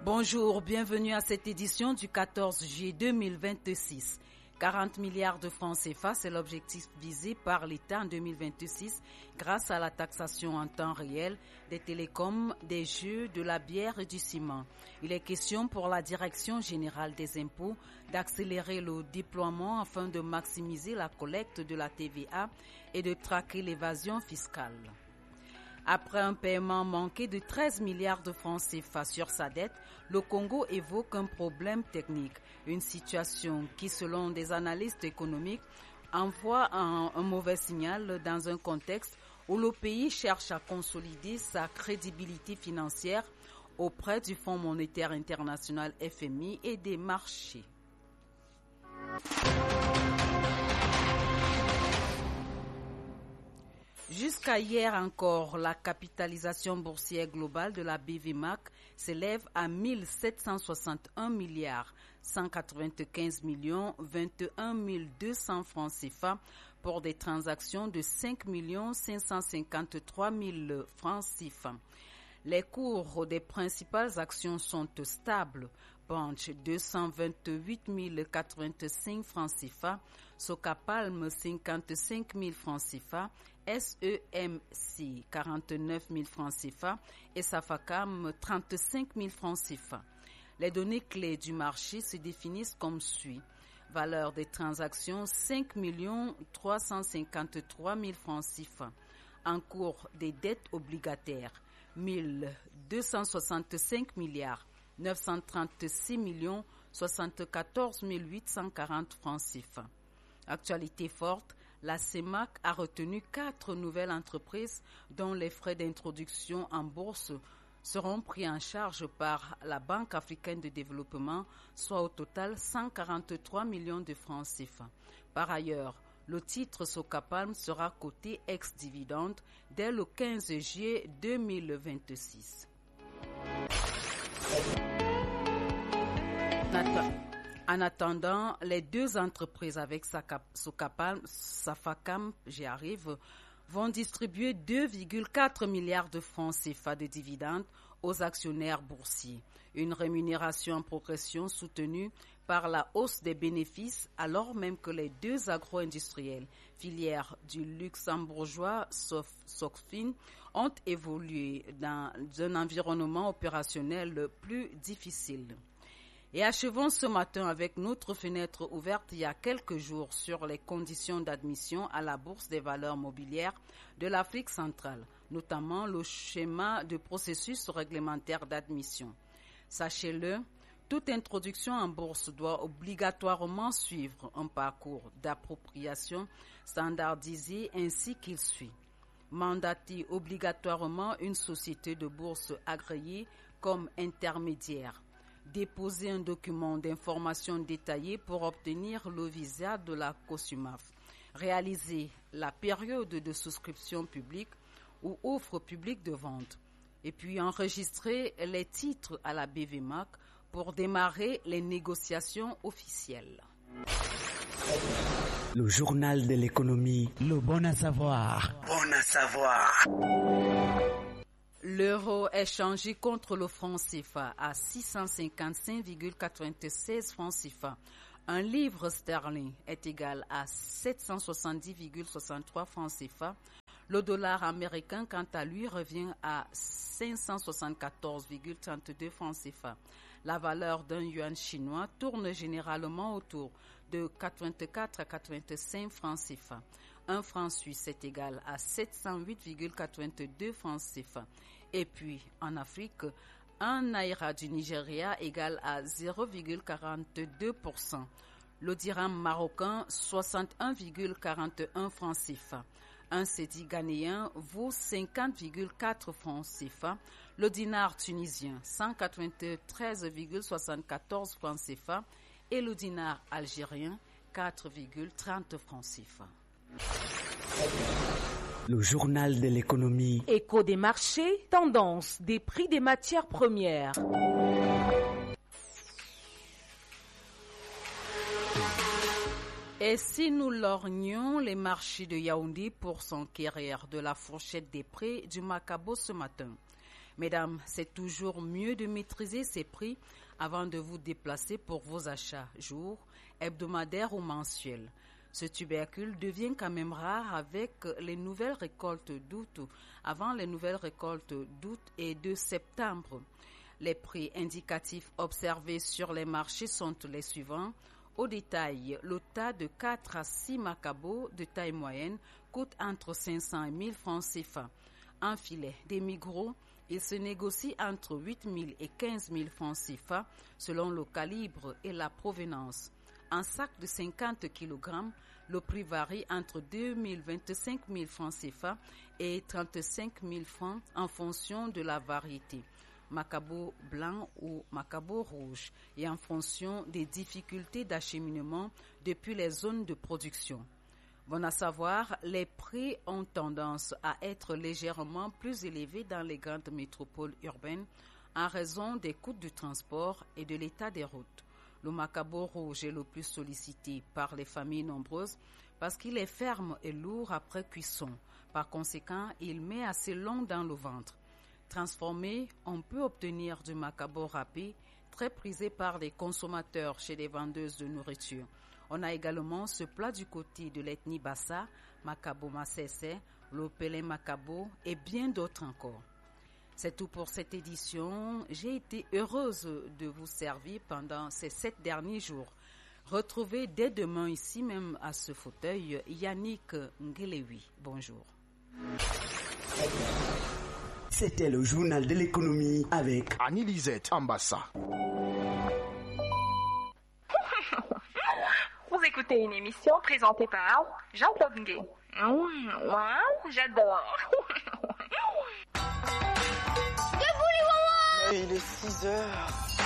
Bonjour, bienvenue à cette édition du 14 juillet 2026. 40 milliards de francs CFA, c'est l'objectif visé par l'État en 2026 grâce à la taxation en temps réel des télécoms, des jeux, de la bière et du ciment. Il est question pour la Direction générale des impôts d'accélérer le déploiement afin de maximiser la collecte de la TVA et de traquer l'évasion fiscale. Après un paiement manqué de 13 milliards de francs CFA sur sa dette, le Congo évoque un problème technique, une situation qui, selon des analystes économiques, envoie un mauvais signal dans un contexte où le pays cherche à consolider sa crédibilité financière auprès du Fonds monétaire international FMI et des marchés. Jusqu'à hier encore, la capitalisation boursière globale de la BVMAC s'élève à 1 761 milliards 195 millions 21 200 francs CFA pour des transactions de 5 553 000 francs CFA. Les cours des principales actions sont stables. Bunch 228 085 francs CFA, Socapalm 55 000 francs CFA, SEMC 49 000 francs CFA et Safacam 35 000 francs CFA. Les données clés du marché se définissent comme suit. Valeur des transactions 5 353 000 francs CFA. En cours des dettes obligataires 1265 milliards 936 millions 74 840 francs CFA. Actualité forte, la CEMAC a retenu 4 nouvelles entreprises dont les frais d'introduction en bourse seront pris en charge par la Banque africaine de développement, soit au total 143 millions de francs CFA. Par ailleurs, le titre Socapalm sera coté ex-dividende dès le 15 juillet 2026. En attendant, les deux entreprises avec Socapalm, Safacam, vont distribuer 2,4 milliards de francs CFA de dividendes aux actionnaires boursiers. Une rémunération en progression soutenue par la hausse des bénéfices alors même que les deux agro-industriels, filières du luxembourgeois Sofin, ont évolué dans un environnement opérationnel plus difficile. Et achevons ce matin avec notre fenêtre ouverte il y a quelques jours sur les conditions d'admission à la Bourse des valeurs mobilières de l'Afrique centrale, notamment le schéma de processus réglementaire d'admission. Sachez-le, toute introduction en bourse doit obligatoirement suivre un parcours d'appropriation standardisé ainsi qu'il suit. Mandater obligatoirement une société de bourse agréée comme intermédiaire. Déposer un document d'information détaillé pour obtenir le visa de la COSUMAF. Réaliser la période de souscription publique ou offre publique de vente. Et puis enregistrer les titres à la BVMAC pour démarrer les négociations officielles. Le journal de l'économie. Le bon à savoir. Bon à savoir. L'euro est changé contre le franc CFA à 655,96 francs CFA. Un livre sterling est égal à 770,63 francs CFA. Le dollar américain, quant à lui, revient à 574,32 francs CFA. La valeur d'un yuan chinois tourne généralement autour de 84 à 85 francs CFA. Un franc suisse est égal à 708,82 francs CFA. Et puis, en Afrique, un naira du Nigeria égal à 0,42%. Le dirham marocain, 61,41 francs CFA. Un cedi ghanéen vaut 50,4 francs CFA. Le dinar tunisien, 193,74 francs CFA. Et le dinar algérien, 4,30 francs CFA. Le journal de l'économie. Écho des marchés, tendance des prix des matières premières. Et si nous lorgnions les marchés de Yaoundé pour s'enquérir de la fourchette des prix du Macabo ce matin? Mesdames, c'est toujours mieux de maîtriser ces prix avant de vous déplacer pour vos achats jour, hebdomadaires ou mensuels. Ce tubercule devient quand même rare avec les nouvelles récoltes d'août, avant les nouvelles récoltes d'août et de septembre. Les prix indicatifs observés sur les marchés sont les suivants. Au détail, le tas de 4 à 6 macabos de taille moyenne coûte entre 500 et 1000 francs CFA. Un filet demi-gros, il se négocie entre 8 000 et 15 000 francs CFA selon le calibre et la provenance. Un sac de 50 kg, le prix varie entre 25 000 francs CFA et 35 000 francs en fonction de la variété, macabo blanc ou macabo rouge, et en fonction des difficultés d'acheminement depuis les zones de production. Bon à savoir, les prix ont tendance à être légèrement plus élevés dans les grandes métropoles urbaines en raison des coûts du transport et de l'état des routes. Le macabo rouge est le plus sollicité par les familles nombreuses parce qu'il est ferme et lourd après cuisson. Par conséquent, il met assez long dans le ventre. Transformé, on peut obtenir du macabo râpé, très prisé par les consommateurs chez les vendeuses de nourriture. On a également ce plat du côté de l'ethnie Bassa, macabo masese, le pelé macabo et bien d'autres encore. C'est tout pour cette édition. J'ai été heureuse de vous servir pendant ces 7 derniers jours. Retrouvez dès demain ici même à ce fauteuil Yannick Ngelewi. Bonjour. C'était le journal de l'économie avec Annie-Lisette Ambassa. Vous écoutez une émission présentée par Jean-Claude Ngué. J'adore. Il est 6 heures.